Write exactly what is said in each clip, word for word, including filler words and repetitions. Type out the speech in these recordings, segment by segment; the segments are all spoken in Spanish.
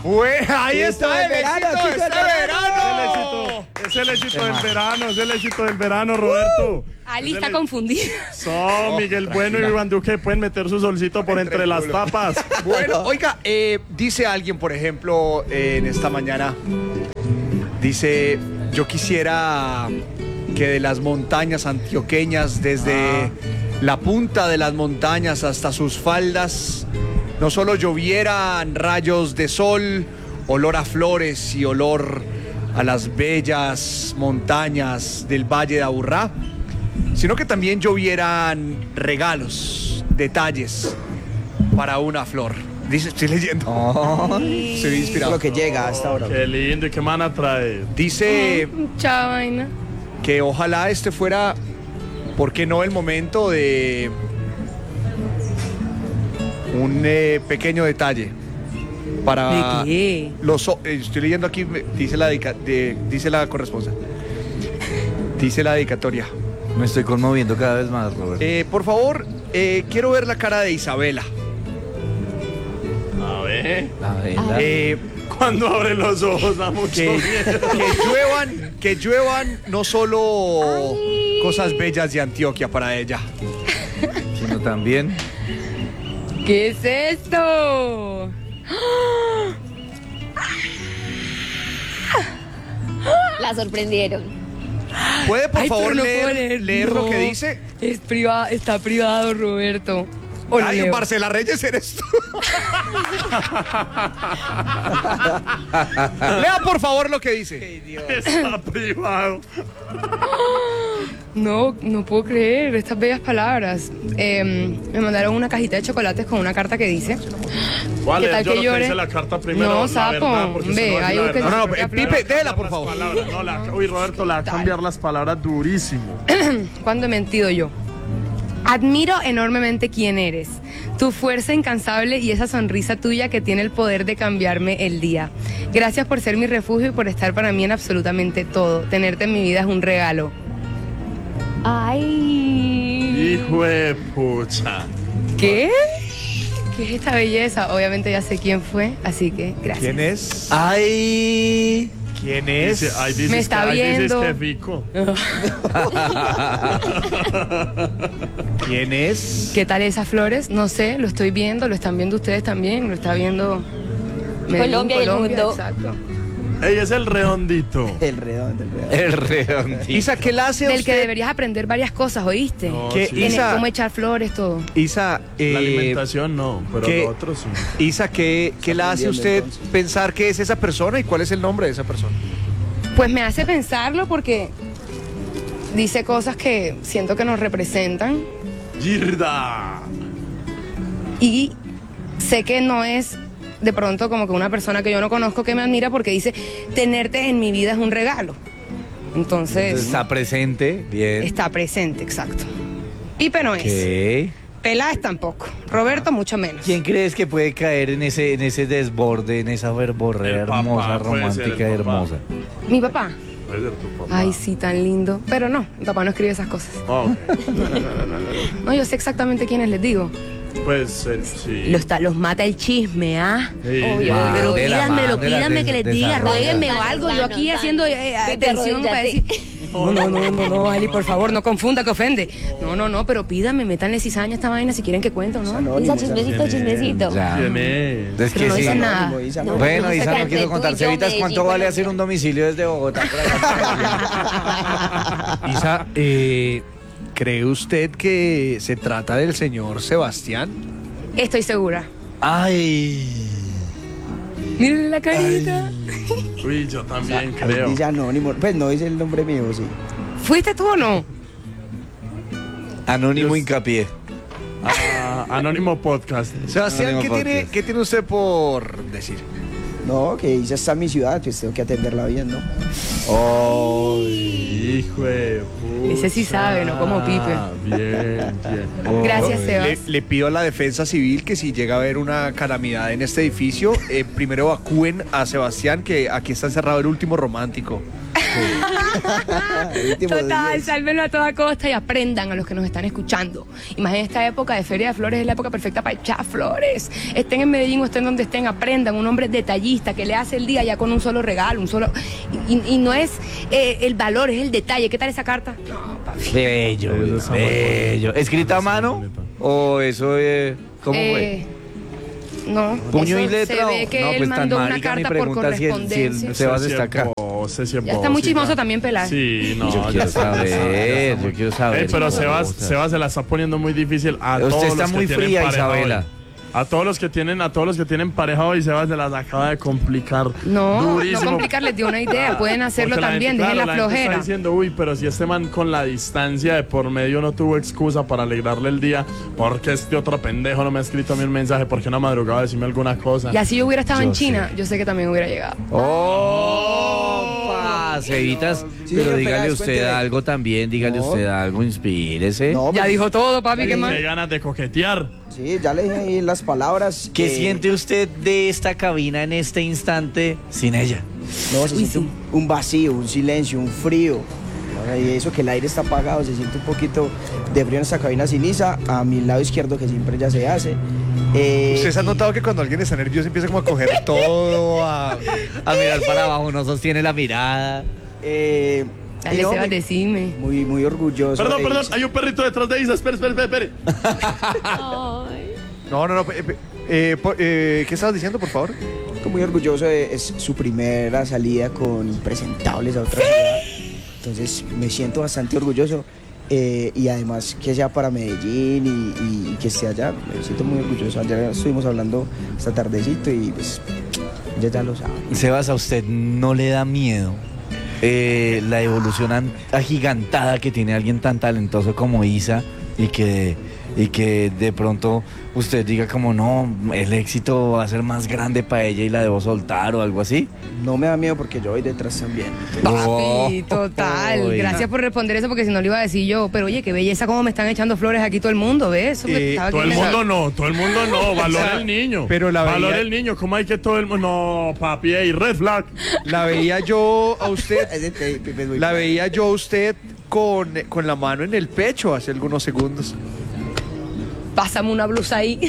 Bueno, ahí está el verano, éxito de chico, este el verano. Es el éxito del verano, es el éxito del verano, Roberto. Ali Es está el- confundido. So, Miguel Bueno y Iván Duque pueden meter su solcito por entre las tapas. Bueno, oiga, eh, dice alguien, por ejemplo, eh, en esta mañana, dice, yo quisiera que de las montañas antioqueñas, desde Ah. la punta de las montañas hasta sus faldas, no solo llovieran rayos de sol, olor a flores y olor a las bellas montañas del Valle de Aburrá, sino que también llovieran regalos, detalles para una flor. Dice, estoy leyendo. Ay, Estoy inspirado. lo que llega hasta ahora. Qué lindo, ¿y qué van a traer? Dice Chao, vaina. que ojalá este fuera, ¿por qué no el momento de un eh, pequeño detalle para ¿De qué? los o- eh, estoy leyendo aquí, me- dice la dedica- de- dice la corresponsal, dice la dedicatoria. Me estoy conmoviendo cada vez más, Roberto. Eh, por favor, eh, quiero ver la cara de Isabela. A ver. A ver, Eh, Cuando abre los ojos da mucho que, miedo. que lluevan, que lluevan no solo cosas bellas de Antioquia para ella. sino también. ¿Qué es esto? La sorprendieron. ¿Puede por Ay, favor pero no leer, puedo leer, leer lo no. que dice? Es privado, está privado, Roberto. O lo Ay, leo. Marcela Reyes, eres tú. Lea por favor lo que dice. Está privado. No, no puedo creer estas bellas palabras. Eh, me mandaron una cajita de chocolates con una carta que dice. ¿Cuál ¿Qué es? tal Yo que lo que llore? dice la carta primero. No, la sapo. verdad, porque si Ve, no es ahí la busca verdad. su No, no, propia eh, plata. Pipe, déjela, por Las favor. palabras, no, la, uy, Roberto, la va a cambiar las palabras durísimo. ¿Cuándo he mentido yo? Admiro enormemente quién eres, tu fuerza incansable y esa sonrisa tuya que tiene el poder de cambiarme el día. Gracias por ser mi refugio y por estar para mí en absolutamente todo. Tenerte en mi vida es un regalo. Ay. Hijo de pucha. ¿Qué? ¿Qué es esta belleza? Obviamente ya sé quién fue, así que gracias. ¿Quién es? ¡Ay! ¿Quién es? Dice, ay, dices Me está que, ay, dices viendo. que fico. ¿Quién es? ¿Qué tal esas flores? No sé, lo estoy viendo, lo están viendo ustedes también, lo está viendo Medellín, Colombia y el mundo. Exacto. Ey, es el redondito. El redondo, el redondo. El redondito. Isa, ¿qué la hace a Del que usted? deberías aprender varias cosas, ¿oíste? No, ¿Qué- sí. En el Isa- cómo echar flores, todo. Isa, eh, La alimentación no, pero ¿qué- lo otro sí. Isa, ¿qué, qué la hace a usted aprendiendo, entonces. pensar que es esa persona y cuál es el nombre de esa persona? Pues me hace pensarlo porque dice cosas que siento que nos representan ¡Girda! y sé que no es de pronto como que una persona que yo no conozco que me admira porque dice, tenerte en mi vida es un regalo. Entonces, Está presente, bien. está presente, exacto. Pipe no es. ¿Qué? Peláez tampoco. Roberto mucho menos. ¿Quién crees que puede caer en ese, en ese desborde, en esa verborrea El papá, hermosa, puede ser el romántica y papá. hermosa? Mi papá. Puede ser tu papá. Ay, sí, tan lindo. Pero no, mi papá no escribe esas cosas. Ok. No, yo sé exactamente quiénes les digo. Pues eh, sí. Los, ta- los mata el chisme, ¿ah? Sí. Obvio. Pero Mándela, pídanmelo, mándela, pídanme des- que les diga, desarrolla. ruéguenme o algo. Yo aquí Danos, haciendo danos. eh, Vete, atención para decir. arrodíllate. No, no, no, no, no, Ali, por favor, no confunda que ofende. No, no, no, pero pídanme, métanle cizaña a esta vaina si quieren que cuente o no. Anónimo, Isa, chismecito, ¿Quién es? chismecito. Ya. ¿Quién es? Es Pero que no sí. dicen nada. Anónimo, Isa, No, no. Bueno, no, Isa, no entre quiero tú y contar. yo, Cevitas, Medellín, ¿cuánto vale Colombia. hacer un domicilio desde Bogotá? Isa, eh, ¿cree usted que se trata del señor Sebastián? Estoy segura. ¡Ay! Miren la carita. Uy, yo también Ahí creo. dice anónimo. Pues no dice el nombre mío, sí. ¿Fuiste tú o no? Anónimo Dios. hincapié. Ah, Anónimo Podcast. Sebastián, ¿qué Anónimo tiene, podcast. ¿qué tiene usted por decir? No, que Isa está en mi ciudad, pues tengo que atenderla bien, ¿no? Hijo de puta. Ese sí sabe, no como Pipe. Bien, bien. Gracias, Le, Sebas. le pido a la defensa civil que si llega a haber una calamidad en este edificio, eh, primero evacúen a Sebastián, que aquí está encerrado el último romántico. El último Total, diez. sálvenlo a toda costa y aprendan a los que nos están escuchando. Imaginen esta época de Feria de Flores, es la época perfecta para echar flores. Estén en Medellín o estén donde estén, aprendan. Un hombre detallista que le hace el día ya con un solo regalo, un solo... Y, y- y no es eh, el valor, es el detalle. ¿Qué tal esa carta? No, papi. Bello, Eso está muy bello. bonito. ¿Escrita a Eso está mano? bonito. ¿O eso eh, cómo Eh, No, ¿Puño eso y letra? se o- ve que no, él pues tan mandó una marica mi carta por pregunta si el, si correspondencia. el Sebas Ese sí está es acá. bobo, ese sí es Ya está bobo, muy sí, chismoso ya. también, Pelar. Sí, no. Yo ya quiero está, ya está, ya saber, está. yo quiero saber. Ey, pero esas Sebas, cosas. Sebas se la está poniendo muy difícil a Usted todos está los que muy tienen fría, pareja Isabela. hoy. A todos los que tienen, a todos los que tienen pareja hoy, Sebas se las acaba de complicar. No, durísimo. no complicar, les dio una idea. Pueden hacerlo Porque la también, gente, dejen claro, la gente está flojera. diciendo, uy, pero si este man con la distancia de por medio no tuvo excusa para alegrarle el día, porque este otro pendejo no me ha escrito a mí un mensaje, porque no ha madrugado a decirme alguna cosa. Y así yo hubiera estado Yo en China, sé. yo sé que también hubiera llegado. ¡Oh! Cevitas, Sí, pero señor dígale Peláez, usted cuénteme. algo también, dígale No. usted algo, inspírese. No, Ya pues, dijo todo, papi, ¿qué más? Qué ganas de coquetear. Sí, ya le dije ahí las palabras. ¿Qué eh, siente usted de esta cabina en este instante sin ella? No, se Uy, siente sí. un, un vacío, un silencio, un frío. Ahora, y eso que el aire está apagado, se siente un poquito de frío en esta cabina sin Isa, a mi lado izquierdo que siempre ya se hace. Eh, ¿Ustedes han y- notado que cuando alguien está nervioso empieza como a coger todo, a... A mirar para abajo, no sostiene la mirada. eh, y Dale, no, Sebas, muy- decime. Muy, muy orgulloso. Perdón, de perdón, Isa. hay un perrito detrás de Isa. Espere, espere, espere. Ay. No, no, no. eh, eh, po- eh, ¿Qué estabas diciendo, por favor? Estoy muy orgulloso de es su primera salida con Impresentables a otra ciudad. Entonces me siento bastante orgulloso eh, y además que sea para Medellín y, y- y que esté allá, me siento muy orgulloso. Ayer estuvimos hablando esta tardecito y pues ya ya lo saben. Sebas, ¿a usted no le da miedo eh, la evolución an- agigantada que tiene alguien tan talentoso como Isa y que, y que de pronto usted diga como no, el éxito va a ser más grande para ella y la debo soltar o algo así? No me da miedo porque yo voy detrás también. Papi, Oh, total. uy. Gracias por responder eso, porque si no lo iba a decir yo. Pero oye, qué belleza cómo me están echando flores aquí todo el mundo, ¿ves? Eso que Eh, estaba Todo aquí el en la- mundo no, todo el mundo no. Valora el niño. Pero la Valora veía- el niño. ¿Cómo hay que todo el mundo? No, papi, ey, red flag. La veía yo a usted, Ese te- Pepe es muy la claro. veía yo a usted con, con la mano en el pecho hace algunos segundos. Pásame una blusa ahí.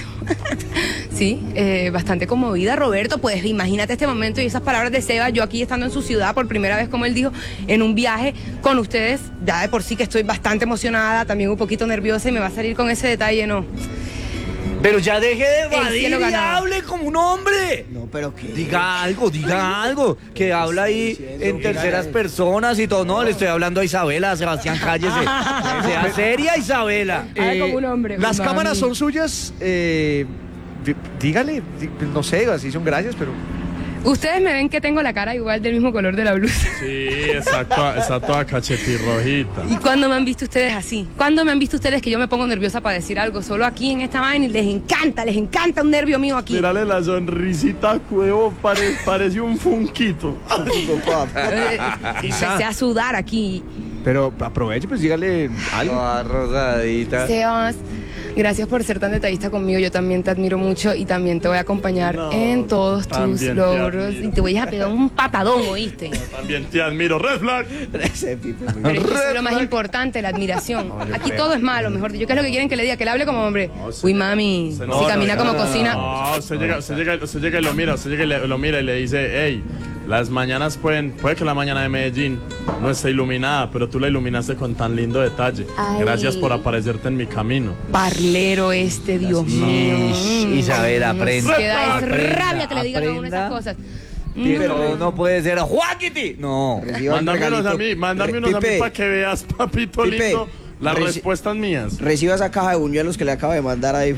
Sí, eh, bastante conmovida, Roberto. Pues imagínate este momento y esas palabras de Seba, yo aquí estando en su ciudad por primera vez, como él dijo, en un viaje con ustedes. Ya de por sí que estoy bastante emocionada, también un poquito nerviosa y me va a salir con ese detalle, ¿no? Pero ya deje de El evadir cielo y ganado. hable como un hombre. No, pero que Diga algo, diga algo, que habla ahí diciendo, en terceras mira, personas y todo. No, le estoy hablando a Isabela, Sebastián, cállese. Sea seria, Isabela. Ay, como un hombre, Las mami. cámaras son suyas. eh, di- dígale, di- no sé, así son gracias, pero... Ustedes me ven que tengo la cara igual del mismo color de la blusa. Sí, exacto, está toda cachetirrojita. ¿Y cuándo me han visto ustedes así? ¿Cuándo me han visto ustedes que yo me pongo nerviosa para decir algo? Solo aquí en esta vaina y les encanta, les encanta un nervio mío aquí. Mírale la sonrisita, cuevo, pare- parece un funquito. Eh, Empecé a sudar aquí. Pero aproveche, pues dígale algo. Toda rosadita. Sebas, gracias por ser tan detallista conmigo. Yo también te admiro mucho y también te voy a acompañar No, en todos tus también te logros. admiro. Y te voy a pegar un patadón, ¿oíste? También te admiro, red flag. Ese Pipe es muy Pero es que eso es lo más importante, la admiración. Aquí todo es malo, mejor dicho. ¿Qué es lo que quieren que le diga? Que le hable como hombre. Uy, mami, Se- si no, camina no, como no, cocina. No, usted llega, usted llega, usted llega y lo mira, usted llega y le- lo mira y le dice, hey, las mañanas pueden, puede que la mañana de Medellín no esté iluminada, pero tú la iluminaste con tan lindo detalle. Ay. Gracias por aparecerte en mi camino. Parlero este, Dios mío. Ish, Isabel, aprenda. Nos queda es Aprenda, rabia que le digan a uno esas aprenda. cosas. Pero no puede ser Juanquiti. No. Reciba el Mándame unos a regalito. mí, mándame Re- unos a mí Pipe, para que veas, papito Pipe, lindo, las reci- respuestas mías. Reciba esa caja de buñuelos que le acabo de mandar ahí.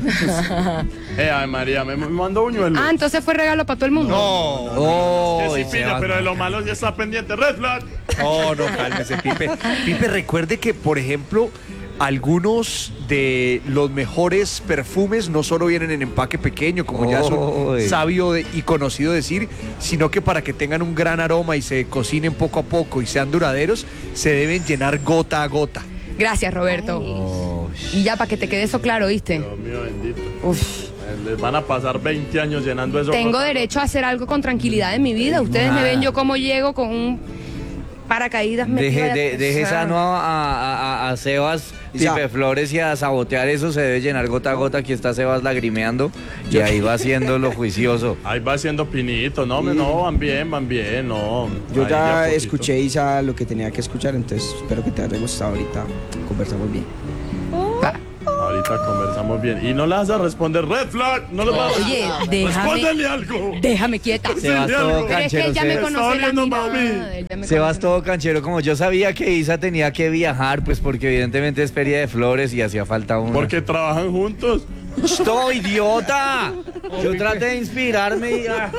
Eh, ay María, me, me mandó buñuelo. Ah, entonces fue regalo para todo el mundo. No, Oh, Que sí, pilla, pero de lo malo ya está pendiente, red flag. no, no, cálmese, Pipe. Pipe, recuerde que, por ejemplo, algunos de los mejores perfumes no solo vienen en empaque pequeño, como ya Uy. es sabio de- y conocido decir, sino que para que tengan un gran aroma y se cocinen poco a poco y sean duraderos, se deben llenar gota a gota. Gracias, Roberto. Oh, Y ya para que te quede eso claro, ¿viste? Dios mío bendito. Uf. Eh, Les van a pasar veinte años llenando eso. Tengo derecho a hacer algo con tranquilidad en mi vida. Ustedes me ven yo cómo llego con un paracaídas metido Deje, allá. de, deje O sea, sano a, a, a, a Sebas Isa. Pipe Flores y a sabotear eso, se debe llenar gota a gota. Aquí está Sebas lagrimeando y ahí va haciendo lo juicioso. Ahí va haciendo pinito, no, hombre, no, van bien, van bien, no. Yo Ahí de a ya poquito. escuché, Isa, lo que tenía que escuchar, entonces espero que te haya gustado ahorita. Conversamos bien. Ahorita conversamos bien. Y no le vas a responder red flag, no le vas a Oye, déjame, Respóndele algo. déjame quieta. Sebas todo algo. Pero es que canchero. él ya me Sebas. conoce la oliendo, mirada. mami. Él ya me Sebas conoce. todo canchero, como yo sabía que Isa tenía que viajar, pues porque evidentemente es feria de flores y hacía falta una. Porque trabajan juntos. ¡Estoy idiota! Yo traté de inspirarme y... ah.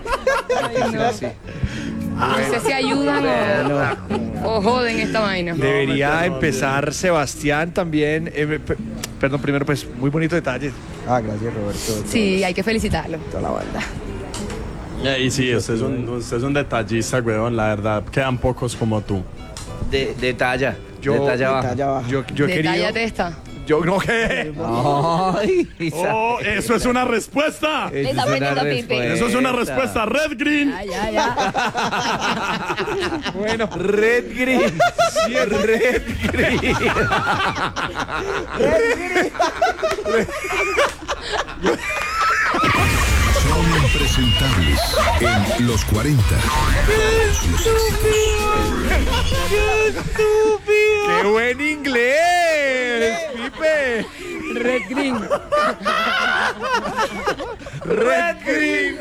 No sé si ayudan o, o joden esta vaina. Debería No, empezar Sebastián también. eh, pe- perdón, primero, pues, muy bonito detalle. Ah, gracias, Roberto. Sí, hay que felicitarlo. Toda la banda. Eh, Y sí, usted es, un, usted es un detallista, weón, la verdad. Quedan pocos como tú. De, de talla, Yo- de talla De baja. talla baja. Yo, yo he querido. Detállate esta. Yo no qué. Ay, Isa. ¡Oh, eso es una respuesta! Esa está es una aprendiendo, Pipe. Eso es una respuesta. Red Green. Ya, ya, ya. Bueno, Red Green. Sí, Red Green. Son impresentables en los cuarenta. Los éxitos. ¡qué buen inglés! ¡Pipe! Red Green. ¡Red Green!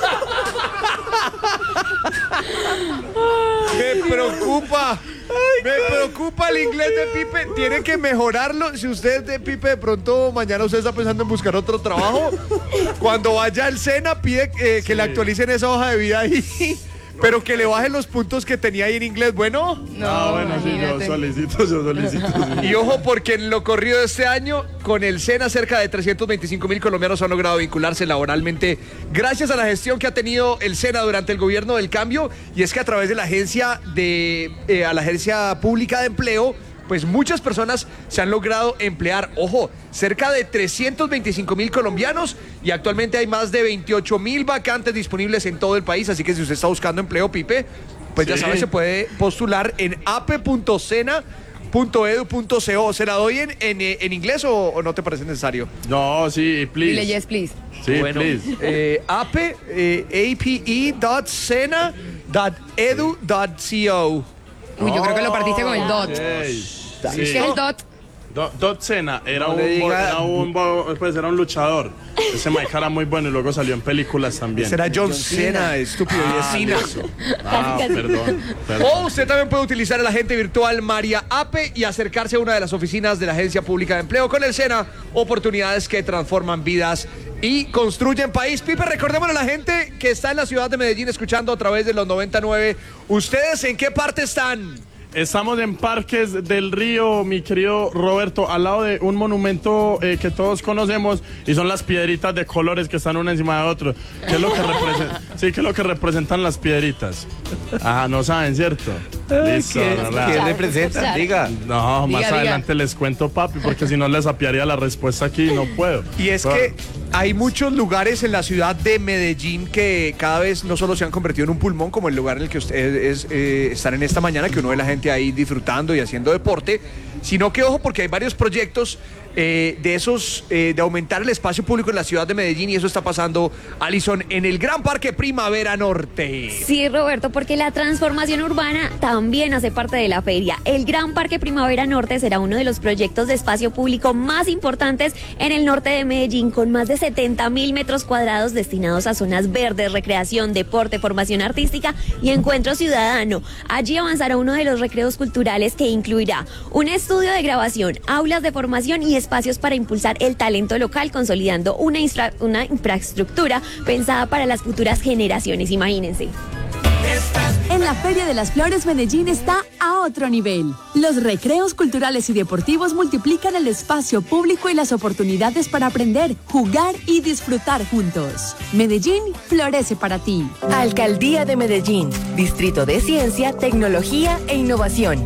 Me preocupa. Me preocupa el inglés de Pipe. Tiene que mejorarlo. Si usted de Pipe de pronto mañana usted está pensando en buscar otro trabajo, cuando vaya al SENA pide eh, que le actualicen esa hoja de vida ahí. Pero que le bajen los puntos que tenía ahí en inglés. Bueno. No, Ah, bueno, sí, yo imagínate. solicito, yo solicito. sí. Y ojo, porque en lo corrido de este año, con el SENA, cerca de trescientos veinticinco mil colombianos han logrado vincularse laboralmente gracias a la gestión que ha tenido el SENA durante el gobierno del cambio. Y es que a través de la agencia de eh, a la agencia pública de empleo, pues muchas personas se han logrado emplear. Ojo, cerca de trescientos veinticinco mil colombianos y actualmente hay más de veintiocho mil vacantes disponibles en todo el país. Así que si usted está buscando empleo, Pipe, pues ya Sí. sabe, se puede postular en ape punto sena punto edu punto co. ¿Se la doy en, en, eh, en inglés o, o no te parece necesario? No, sí, please. Dile yes, please. Sí, Bueno, please. eh, ape, eh, ape dot sena dot edu dot co. Uy, yo creo que lo partiste con el dot. Ok. Sí. ¿Qué es el dot? Do- Dot Sena era, No un, le bo- diga- era un bo- pues era un luchador. Ese Mike era muy bueno y luego salió en películas también. Será John Cena, estúpido, y es Ah, Cena. listo. Ah, Casi, casi. perdón. perdón. O usted también puede utilizar el agente virtual María Ape y acercarse a una de las oficinas de la Agencia Pública de Empleo con el SENA. Oportunidades que transforman vidas y construyen país. Pipe, recordémosle a la gente que está en la ciudad de Medellín escuchando a través de los noventa y nueve. ¿Ustedes en qué parte están? Estamos en Parques del Río, mi querido Roberto, al lado de un monumento eh, que todos conocemos y son las piedritas de colores que están una encima de otro. ¿Qué es lo que representan? Sí, ¿qué es lo que representan las piedritas? Ah, no saben, ¿cierto? Listo, ¿Qué, ¿verdad? ¿qué Claro, representan? claro. Diga. No, Diga, más diga. adelante les cuento, papi, porque si no les apiaría la respuesta aquí y no puedo. Y es Pero- que hay muchos lugares en la ciudad de Medellín que cada vez no solo se han convertido en un pulmón, como el lugar en el que ustedes eh, están en esta mañana, que uno ve la gente ahí disfrutando y haciendo deporte, sino que, ojo, porque hay varios proyectos eh, de esos, eh, de aumentar el espacio público en la ciudad de Medellín, y eso está pasando, Alison, en el Gran Parque Primavera Norte. Sí, Roberto, porque la transformación urbana también hace parte de la feria. El Gran Parque Primavera Norte será uno de los proyectos de espacio público más importantes en el norte de Medellín, con más de setenta mil metros cuadrados destinados a zonas verdes, recreación, deporte, formación artística y encuentro ciudadano. Allí avanzará uno de los recreos culturales que incluirá un estudio de grabación, aulas de formación y espacios para impulsar el talento local, consolidando una, infra- una infraestructura pensada para las futuras generaciones, imagínense. En la Feria de las Flores Medellín está a otro nivel. Los recreos culturales y deportivos multiplican el espacio público y las oportunidades para aprender, jugar y disfrutar juntos. Medellín florece para ti. Alcaldía de Medellín, Distrito de Ciencia, Tecnología e Innovación.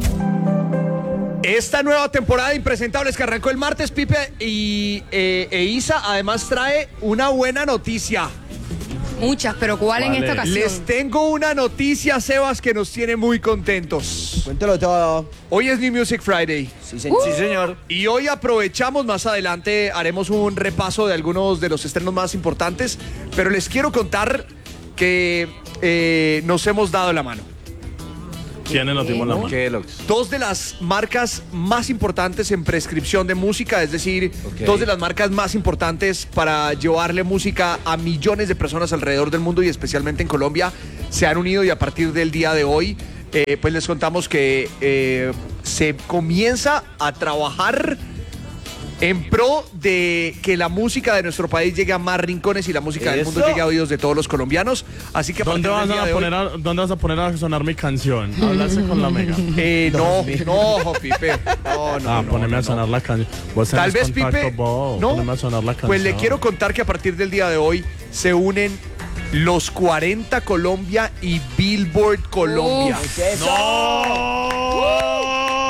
Esta nueva temporada de Impresentables que arrancó el martes, Pipe y eh, e Isa, además trae una buena noticia. Muchas, pero ¿cuál, en ¿Cuál esta es? ocasión? Les tengo una noticia, Sebas, que nos tiene muy contentos. Cuéntelo todo. Hoy es New Music Friday. Sí, señor. Sí, señor. Y hoy aprovechamos, más adelante haremos un repaso de algunos de los estrenos más importantes, pero les quiero contar que eh, nos hemos dado la mano. ¿Quiénes nos dimos la mano? Kellogg's. Dos de las marcas más importantes en prescripción de música, es decir, Ok. dos de las marcas más importantes para llevarle música a millones de personas alrededor del mundo y especialmente en Colombia, se han unido y a partir del día de hoy, eh, pues les contamos que eh, se comienza a trabajar en pro de que la música de nuestro país llegue a más rincones y la música del Eso. mundo llegue a oídos de todos los colombianos. Así que a ¿Dónde partir vas, del día a de poner hoy, a, ¿Dónde vas a poner a sonar mi canción? Hablarse con la mega. eh, no, no, Pipe. No, no, Ah, no, poneme no, a sonar la canción. Vos Tal tenés vez contacto, Pipe, vos. no, Poneme a sonar la canción. pues le quiero contar que a partir del día de hoy se unen los cuarenta Colombia y Billboard Colombia. Uf. ¿Qué es eso? ¡No!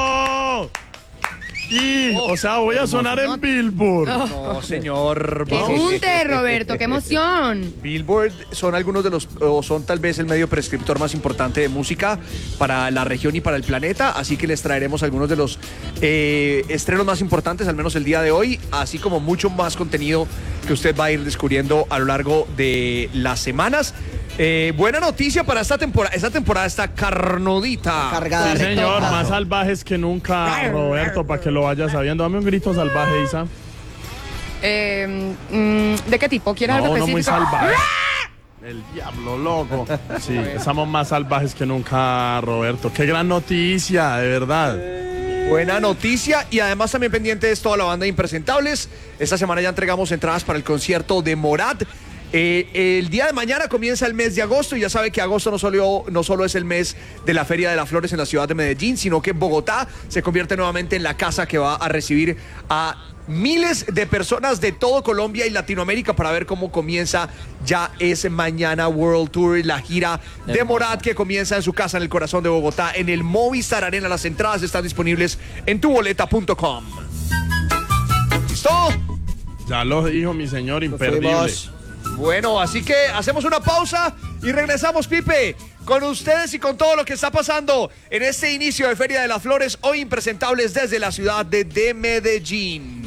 Y, o sea, voy a sonar en Billboard. No, señor. ¡Qué vamos. junte, Roberto! ¡Qué emoción! Billboard son algunos de los, o son tal vez el medio prescriptor más importante de música para la región y para el planeta, así que les traeremos algunos de los eh, estrenos más importantes, al menos el día de hoy, así como mucho más contenido que usted va a ir descubriendo a lo largo de las semanas. Eh, buena noticia para esta temporada. Esta temporada está carnudita. Cargada Sí, de señor, todo. más salvajes que nunca, Roberto, para que lo vayas sabiendo. Dame un grito salvaje, Isa. Eh, mm, ¿De qué tipo? ¿Quieres No, algo uno específico? muy salvaje. El diablo loco. Sí, estamos más salvajes que nunca, Roberto. Qué gran noticia, de verdad. Buena noticia y además también pendiente es toda la banda de Impresentables. Esta semana ya entregamos entradas para el concierto de Morat. Eh, el día de mañana comienza el mes de agosto y ya sabe que agosto no solo, no solo es el mes de la Feria de las Flores en la ciudad de Medellín, sino que Bogotá se convierte nuevamente en la casa que va a recibir a miles de personas de todo Colombia y Latinoamérica para ver cómo comienza ya ese mañana World Tour, la gira de Morat que comienza en su casa en el corazón de Bogotá, en el Movistar Arena. Las entradas están disponibles en tu boleta punto com. ¿Listo? Ya lo dijo mi señor, imperdible. fuimos. Bueno, así que hacemos una pausa y regresamos, Pipe, con ustedes y con todo lo que está pasando en este inicio de Feria de las Flores, hoy Impresentables desde la ciudad de, de Medellín.